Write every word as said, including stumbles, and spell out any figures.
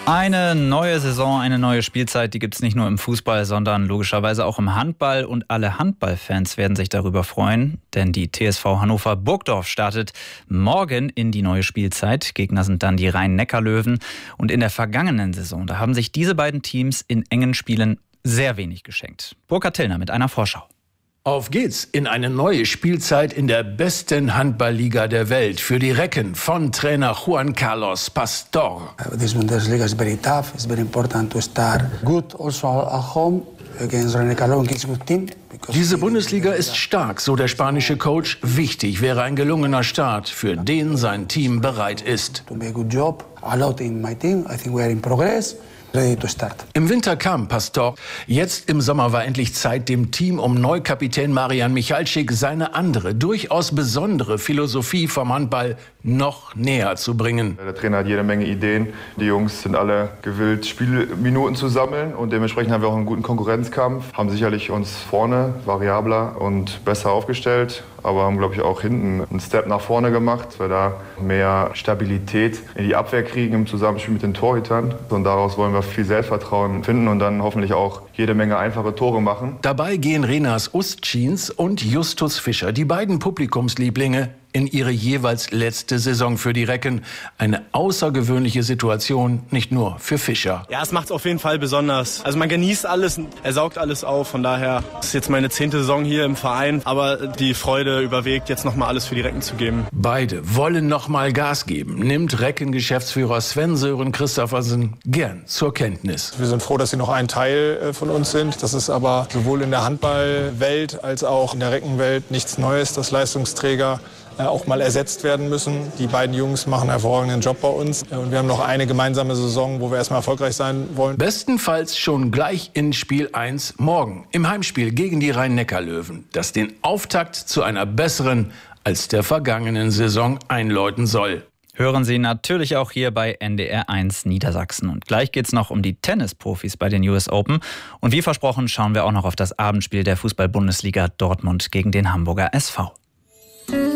Eine neue Saison, eine neue Spielzeit, die gibt es nicht nur im Fußball, sondern logischerweise auch im Handball. Und alle Handballfans werden sich darüber freuen, denn die T S V Hannover Burgdorf startet morgen in die neue Spielzeit. Gegner sind dann die Rhein-Neckar-Löwen. Und in der vergangenen Saison, da haben sich diese beiden Teams in engen Spielen sehr wenig geschenkt. Burkhard Tillner mit einer Vorschau. Auf geht's in eine neue Spielzeit in der besten Handballliga der Welt für die Recken von Trainer Juan Carlos Pastor. This Bundesliga is very tough. It's very important to start good also at home against Rhein-Neckar-Löwen. It's a good team. Diese Bundesliga ist stark, so der spanische Coach. Wichtig wäre ein gelungener Start, für den sein Team bereit ist. To make a good job. A lot in my team. I think we are in progress. Ready to start. Im Winter kam Pastor. Jetzt im Sommer war endlich Zeit, dem Team um Neukapitän Marian Michalczyk seine andere, durchaus besondere Philosophie vom Handball noch näher zu bringen. Der Trainer hat jede Menge Ideen. Die Jungs sind alle gewillt, Spielminuten zu sammeln. Und dementsprechend haben wir auch einen guten Konkurrenzkampf. Haben sicherlich uns vorne variabler und besser aufgestellt. Aber haben, glaube ich, auch hinten einen Step nach vorne gemacht, dass wir da mehr Stabilität in die Abwehr kriegen im Zusammenspiel mit den Torhütern. Und daraus wollen wir viel Selbstvertrauen finden und dann hoffentlich auch jede Menge einfache Tore machen. Dabei gehen Renas Ustschins und Justus Fischer, die beiden Publikumslieblinge, in ihre jeweils letzte Saison für die Recken. Eine außergewöhnliche Situation, nicht nur für Fischer. Ja, es macht es auf jeden Fall besonders. Also man genießt alles, er saugt alles auf. Von daher ist jetzt meine zehnte Saison hier im Verein. Aber die Freude überwiegt, jetzt nochmal alles für die Recken zu geben. Beide wollen nochmal Gas geben, nimmt Recken-Geschäftsführer Sven-Sören Christophersen gern zur Kenntnis. Wir sind froh, dass Sie noch ein Teil von uns sind. Das ist aber sowohl in der Handballwelt als auch in der Reckenwelt nichts Neues, dass Leistungsträger auch mal ersetzt werden müssen. Die beiden Jungs machen einen hervorragenden Job bei uns. Und wir haben noch eine gemeinsame Saison, wo wir erstmal erfolgreich sein wollen. Bestenfalls schon gleich in Spiel eins morgen im Heimspiel gegen die Rhein-Neckar-Löwen, das den Auftakt zu einer besseren als der vergangenen Saison einläuten soll. Hören Sie natürlich auch hier bei N D R eins Niedersachsen. Und gleich geht's noch um die Tennisprofis bei den U S Open. Und wie versprochen schauen wir auch noch auf das Abendspiel der Fußball-Bundesliga Dortmund gegen den Hamburger S V.